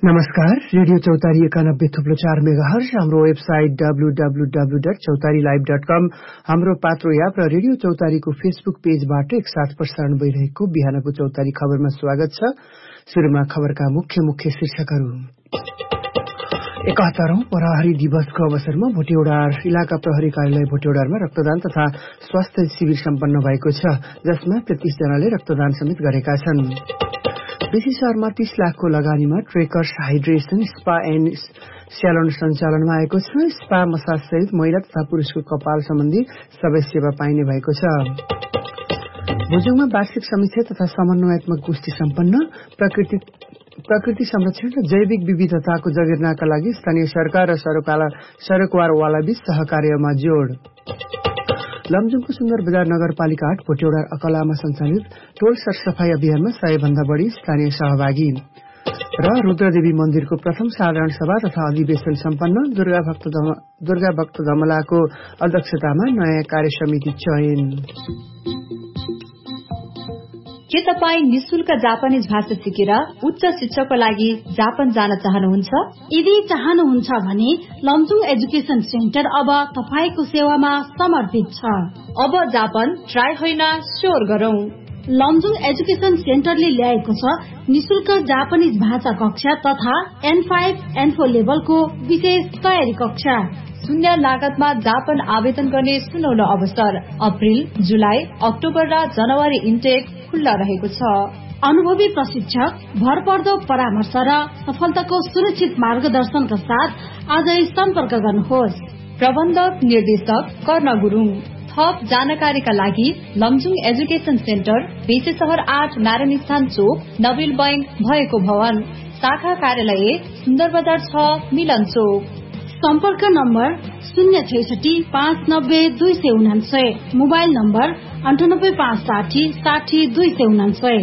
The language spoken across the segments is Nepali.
नमस्कार, रेडियो चौतारी 91.4 मेगाहर्ज, हाम्रो वेबसाइट www.chautarilive.com, हाम्रो पात्रो याप र रेडियो चौतारीको फेसबुक पेजबाट एकसाथ प्रसारण भइरहेको बिहानको चौतारी खबरमा स्वागत छ। सुरुमा खबरका मुख्य शीर्षकहरू। 71औं प्रहरी दिवसको अवसरमा भोटेउडार इलाका प्रहरी कार्यालय भोटेउडारमा रक्तदान तथा स्वास्थ्य शिविर सम्पन्न भएको छ, जसमा 33 जनाले रक्तदान समेत गरेका छन्। बेसी शहरमा 30 लाखको लगानीमा ट्रेकर्स हाइड्रेशन स्पा एन्ड स्यालोन सञ्चालनमा आएको छ। स्पा, मसाज सहित महिला तथा पुरुषको कपाल सम्बन्धी सबै सेवा पाइने भएको छ। भुजङमा वार्षिक समीक्षा तथा समन्वयात्मक गोष्ठी सम्पन्न। प्रकृति संरक्षण र जैविक विविधताको जगेर्नाका लागि स्थानीय सरकार र सरोकारवाला बीच सहकार्यमा जोड। लमजुङको सुन्दर बजार नगरपालिका 8 भोटेउडार अकलामा सञ्चालित टोल सरसफाई अभियानमा 100 भन्दा बढी स्थानीय सहभागी। र रुद्रदेवी मन्दिरको प्रथम साधारण सभा तथा अधिवेशन सम्पन्न। दुर्गा भक्त धमलाको अध्यक्षतामा नयाँ कार्यसमिति चयन। के तपाईँ निशुल्क जापानिज भाषा सिकेर उच्च शिक्षाको लागि जापान जान चाहनुहुन्छ? यदि चाहनुहुन्छ भने लमजुङ एजुकेशन सेन्टर अब तपाईको सेवामा समर्पित छ। अब जापान ट्राई होइन, स्योर गरौं। लमजुङ एजुकेशन सेन्टरले ल्याएको छ निशुल्क जापानिज भाषा कक्षा तथा N5, N4 लेभलको विशेष तयारी कक्षा। शून्य लागतमा जापान आवेदन गर्ने सुनौलो अवसर। अप्रिल, जुलाई, अक्टोबर र जनवरी इन्टेक खुल्ला रहेको छ। अनुभवी प्रशिक्षक, भरपर्दो परामर्श र सफलताको सुरक्षित मार्गदर्शनका साथ आजै सम्पर्क गर्नुहोस्। प्रबन्धक निर्देशक कर्ण गुरुङ। थप जानकारीका लागि लमजुङ एजुकेशन सेन्टर, बेसे शहर 8 नारायण स्थान चोक, नबिल बैंक भएको भवन, शाखा कार्यालय सुन्दर बजार 6 मिलन चोक। सम्पर्क नम्बर 066 590 299, मोबाइल नम्बर 98 560 60 299।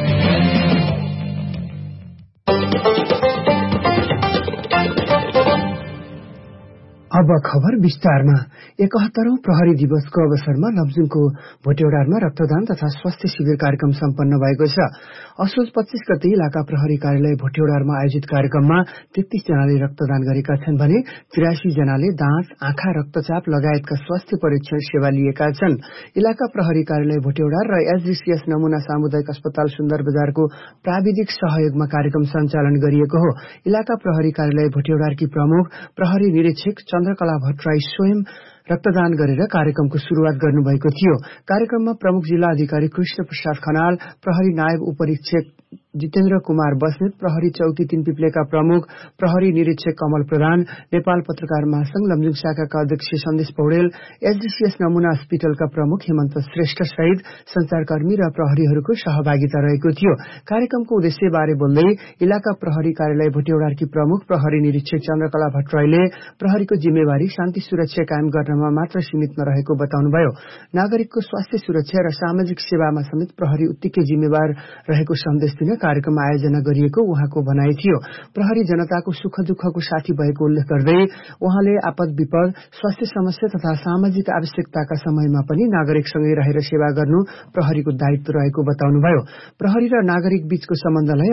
अब खबर विस्तारमा। 71औं प्रहरी दिवसको अवसरमा लमजुङको भोटेउडारमा रक्तदान तथा स्वास्थ्य शिविर कार्यक्रम सम्पन्न भएको छ। असोज 25 गते इलाका प्रहरी कार्यालय भोटेउडारमा आयोजित कार्यक्रममा 33 जनाले रक्तदान गरेका छन् भने 83 जनाले दाँत, आँखा, रक्तचाप लगायतका स्वास्थ्य परीक्षण सेवा लिएका छन्। इलाका प्रहरी कार्यालय भोटेउडार र SDCS नमुना सामुदायिक अस्पताल सुन्दर बजारको प्राविधिक सहयोगमा कार्यक्रम सञ्चालन गरिएको हो। इलाका प्रहरी कार्यालय भोटेउडारकी प्रमुख प्रहरी निरीक्षक चन्द्रकला भट्टराई स्वयं रक्तदान गरेर कार्यक्रमको शुरूआत गर्नुभएको थियो। कार्यक्रममा प्रमुख जिल्ला अधिकारी कृष्ण प्रसाद खनाल, प्रहरी नायब उपरीक्षक जितेन्द्र कुमार बस्नेत, प्रहरी चौकी 3 पिप्लेका प्रमुख प्रहरी निरीक्षक कमल प्रधान, नेपाल पत्रकार महासंघ लमजुङ शाखाका अध्यक्ष सन्देश पौडेल, SDCS नमुना अस्पतालका प्रमुख हेमन्त श्रेष्ठ सहित संचारकर्मी र प्रहरीहरूको सहभागिता रहेको थियो। कार्यक्रमको उद्देश्यबारे बोल्दै इलाका प्रहरी कार्यालय भोटेउडारकी प्रमुख प्रहरी निरीक्षक चन्द्रकला भट्टराईले प्रहरीको जिम्मेवारी शान्ति सुरक्षा कायम गर्नमा मात्र सीमित नरहेको बताउनुभयो। नागरिकको स्वास्थ्य सुरक्षा र सामाजिक सेवामा समेत प्रहरी उत्तिकै जिम्मेवार रहेको सन्देश दिन कार्यक्रम आयोजना गरिएको उहाँको भनाइ थियो। प्रहरी जनताको सुख दुःखको साथी भएको उल्लेख गर्दै उहाँले आपद विपद, स्वास्थ्य समस्या तथा सामाजिक आवश्यकताका समयमा पनि नागरिकसँगै रहेर सेवा गर्नु प्रहरीको दायित्व रहेको बताउनुभयो। प्रहरी र नागरिक बीचको सम्बन्धलाई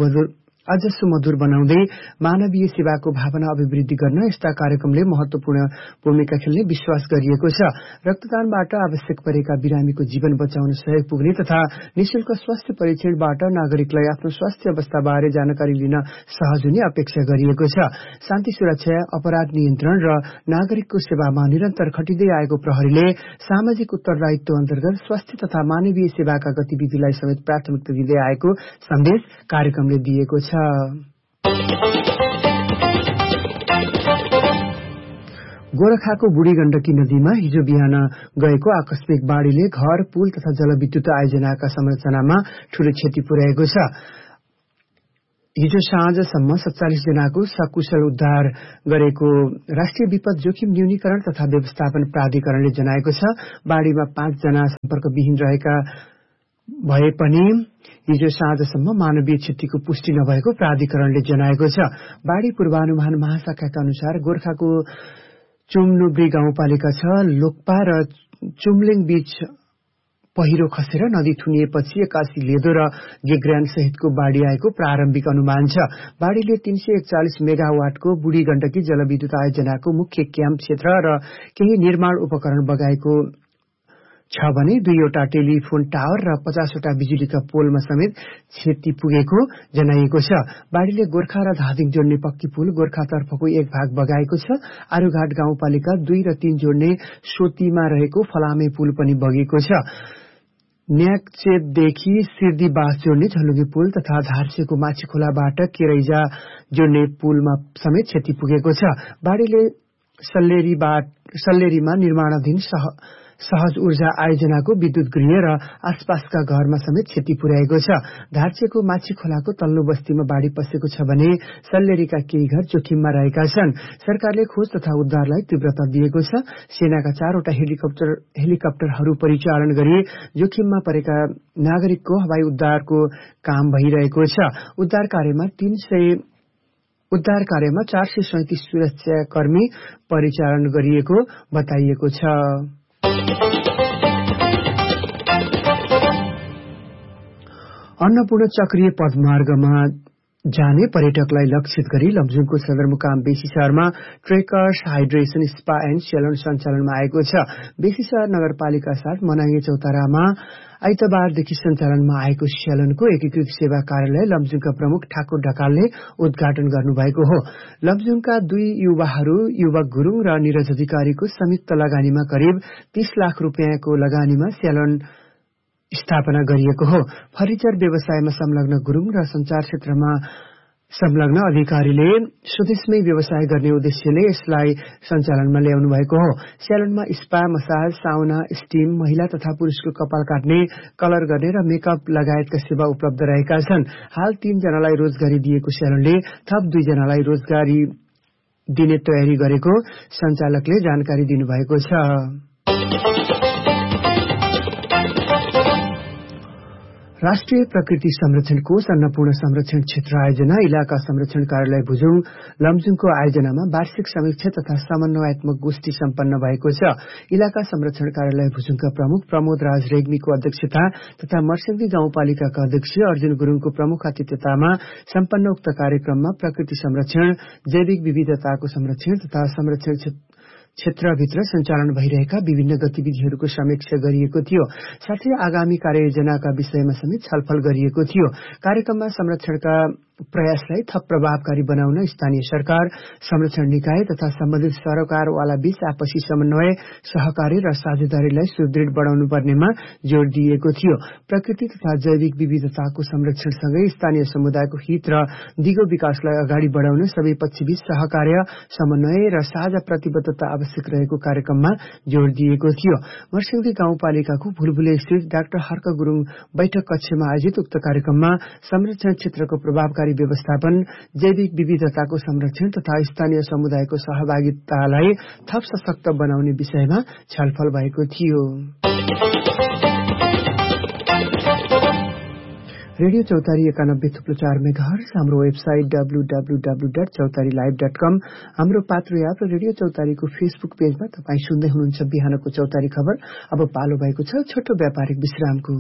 अझ सुमधुर बनाउँदै मानवीय सेवाको भावना अभिवृद्धि गर्न यस्ता कार्यक्रमले महत्वपूर्ण भूमिका खेल्ने विश्वास गरिएको छ। रक्तदानबाट आवश्यक परेका बिरामीको जीवन बचाउन सहयोग पुग्ने तथा निशुल्क स्वास्थ्य परीक्षणबाट नागरिकलाई आफ्नो स्वास्थ्य अवस्थाबारे जानकारी लिन सहज हुने अपेक्षा गरिएको छ। शान्ति सुरक्षा, अपराध नियन्त्रण र नागरिकको सेवामा निरन्तर खटिँदै आएको प्रहरीले सामाजिक उत्तरदायित्व अन्तर्गत स्वास्थ्य तथा मानवीय सेवाका गतिविधिलाई समेत प्राथमिकता दिँदै आएको सन्देश कार्यक्रमले दिएको छ। गोरखाको बुढी गण्डकी नदीमा हिजो बिहान गएको आकस्मिक बाढ़ीले घर, पुल तथा जलविद्युत आयोजनाका संरचनामा ठूलो क्षति पुर्याएको छ। हिजो साँझसम्म 47 जनाको सकुशल उद्धार गरेको राष्ट्रिय विपद जोखिम न्यूनीकरण तथा व्यवस्थापन प्राधिकरणले जनाएको छ। बाढ़ीमा 5 जना सम्पर्कविहीन रहेका भए पनि हिजो साँझसम्म मानवीय क्षतिको पुष्टि नभएको प्राधिकरणले जनाएको छ। बाढ़ी पूर्वानुमान महाशाखाका अनुसार गोरखाको चुम्नुब्री गाउँपालिका 6, लोकपा र चुम्लिङ बीच पहिरो खसेर नदी थुनिएपछि 81 लेदो र गेग्रान सहितको बाढ़ी आएको प्रारम्भिक अनुमान छ। बाढ़ीले 341 मेगावाटको बुढी गण्डकी जलविद्युत आयोजनाको मुख्य क्याम्प क्षेत्र र केही निर्माण उपकरण बगाएको छ भने 2वटा टेलिफोन टावर र 50वटा बिजुलीका पोलमा समेत क्षति पुगेको जनाइएको छ। बाढ़ीले गोर्खा र धादिङ जोड्ने पक्की पुल गोर्खातर्फको एक भाग बगाएको छ। आरुघाट गाउँपालिका 2 र 3 जोड्ने सोतीमा रहेको फलामे पुल पनि बगेको छ। न्याकचेपदेखि सिर्दी बास जोड्ने झलुङ्गे पुल तथा झारसेको माछी खोलाबाट केरैजा जोड्ने पुलमा समेत क्षति पुगेको छ। बाढ़ीले सल्लेरीमा निर्माणाधीन सहज ऊर्जा आयोजनाको विद्युत गृह र आसपासका घरमा समेत क्षति पुर्याएको छ। धारचेको माछी खोलाको तल्लो बस्तीमा बाढ़ी पसेको छ भने सल्लेरीका केही घर जोखिममा रहेका छन्। सरकारले खोज तथा उद्धारलाई तीव्रता दिएको छ। सेनाका 4वटा हेलिकप्टरहरू परिचालन गरी जोखिममा परेका नागरिकको हवाई उद्धारको काम भइरहेको छ। उद्धार कार्यमा 437 सुरक्षाकर्मी परिचालन गरिएको बताइएको छ। अन्नपूर्ण चक्रीय पदमार्गमा जाने पर्यटकलाई लक्षित गरी लमजुङको सदरमुकाम बेसी शहरमा trekkers hydration spa and salon सञ्चालनमा आएको छ। बेसी शहर नगरपालिका साथ मनाङ्गे चौतारामा आइतबारदेखि सञ्चालनमा आएको सेलुनको एकीकृत सेवा कार्यालय लमजुङका प्रमुख ठाकुर ढकालले उद्घाटन गर्नुभएको हो। लमजुङका 2 युवक गुरुङ र निरज अधिकारीको संयुक्त लगानीमा करिब 30 लाख रुपियाँको लगानीमा सेलुन स्थापना गरिएको हो। फर्निचर व्यवसायमा संलग्न गुरुङ र संचार क्षेत्रमा संलग्न अधिकारीले स्वदेशमै व्यवसाय गर्ने उद्देश्यले यसलाई सञ्चालनमा ल्याउनु भएको हो। सेलुनमा स्पा, मसाज, साउना, स्टीम, महिला तथा पुरुषको कपाल काट्ने, कलर गर्ने र मेकअप लगायतका सेवा उपलब्ध रहेका छन्। हाल 3 जनालाई रोजगारी दिएको सेलुनले थप 2 जनालाई रोजगारी दिने तयारी गरेको सञ्चालकले जानकारी दिनुभएको छ। राष्ट्रिय प्रकृति संरक्षण कोष अन्नपूर्ण संरक्षण क्षेत्र आयोजना इलाका संरक्षण कार्यालय भुजुङ लमजुङको आयोजनामा वार्षिक समीक्षा तथा समन्वयात्मक गोष्ठी सम्पन्न भएको छ। इलाका संरक्षण कार्यालय भुजुङका प्रमुख प्रमोद राज रेग्मीको अध्यक्षता तथा मर्स्याङ्गी गाउँपालिकाका अध्यक्ष अर्जुन गुरुङको प्रमुख आतिथ्यतामा सम्पन्न उक्त कार्यक्रममा प्रकृति संरक्षण, जैविक विविधताको संरक्षण तथा संरक्षण क्षेत्रभित्र सञ्चालन भइरहेका विभिन्न गतिविधिहरूको समीक्षा गरिएको थियो। साथै आगामी कार्ययोजनाका विषयमा समेत छलफल गरिएको थियो। कार्यक्रममा संरक्षणका प्रयासलाई थप प्रभावकारी बनाउन स्थानीय सरकार, संरक्षण निकाय तथा सम्बन्धित सरकारवाला बीच आपसी समन्वय, सहकारी र साझेदारीलाई सुदृढ बनाउनु पर्नेमा जोड़ दिएको थियो। प्रकृति तथा जैविक विविधताको संरक्षणसँगै स्थानीय समुदायको हित र दिगो विकासलाई अगाडि बढाउन सबै पक्षबीच सहकार्य, समन्वय र साझा प्रतिबद्धता आवश्यक रहेको कार्यक्रममा जोड़ दिएको थियो। मर्स्याङ्गी गाउँपालिकाको भुलभुले स्थित डाक्टर हर्क गुरुङ बैठक कक्षमा आयोजित उक्त कार्यक्रममा संरक्षण क्षेत्रको प्रभावकारी व्यवस्थापन, जैविक विविधताको संरक्षण तथा स्थानीय समुदायको सहभागितालाई थप सशक्त बनाउने विषयमा छलफल भएको थियो। रेडियो चौतारी 91.4 मेगाहर्ज, हाम्रो वेबसाइट www.chautariLive.com, हाम्रो पात्रो एप र रेडियो चौतारीको फेसबुक पेजमा तपाईँ सुन्दै हुनुहुन्छ बिहानको चौतारी खबर। अब पालो भएको छ छोटो व्यापारिक विश्रामको।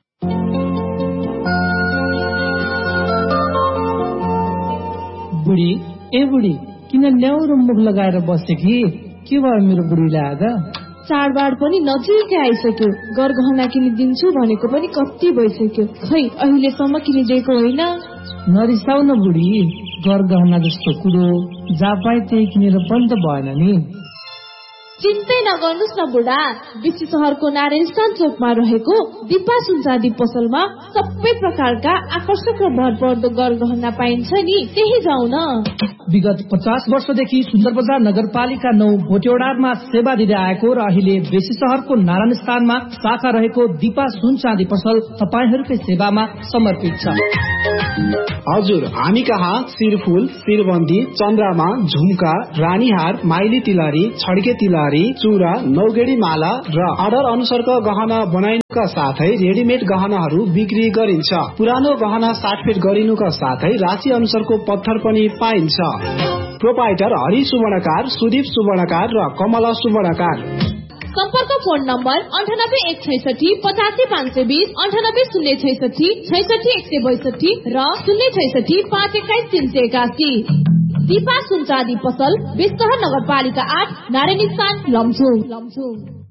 बुढी किन ल्याउरो मुख लगाएर बसे कि के भयो मेरो बुढीलाई आज? चाडबाड पनि नजिकै आइसक्यो। गरगहना किनिदिन्छु भनेको पनि कति भइसक्यो, खै अहिलेसम्म किनिदिएको होइन। नरिसाउ न बुढी, गरगहना जस्तो कुरो जहाँ पाए त्यही किनेर पनि त भएन नि। चिन्तै नगर्नुहोस् न बुढा, बेसी शहरको नारायण चोकमा रहेको दिपा सुनचाँदी पसलमा सबै प्रकारका आकर्षक र भरपर्दो गरगहना पाइन्छ नि, त्यही जाउँ न। विगत 50 वर्षदेखि सुन्दर बजार नगरपालिका 9 भोटेओडारमा सेवा दिँदै आएको र अहिले बेसी शहरको नारायण स्थानमा शाखा रहेको दिपा सुनचाँदी पसल तपाईहरूकै सेवामा समर्पित छ। हजुर, हामी कहाँ शिरफुल, शिरबन्दी, चन्द्रमा, झुम्का, रानीहार, माइली तिलहरी, छड्के तिलहरी, चूरा, नौगेडी माला र अर्डर अनुसारको गहना बनाइनुका साथै रेडिमेड गहनाहरू बिक्री गरिन्छ। पुरानो गहना साटफेट गरिनुका साथै राशि अनुसारको पत्थर पनि पाइन्छ। प्रोपाइटर हरि सुवर्णकार, सुदीप सुवर्णकार र कमला सुवर्णकार। सम्पर्क फोन नम्बर 9816 85520 9806 66162 र 066 521 381। दीपा सुनचाँदी पसल बेस्तहर नगरपालिका 8 नारायणी स्थान लमजुङ।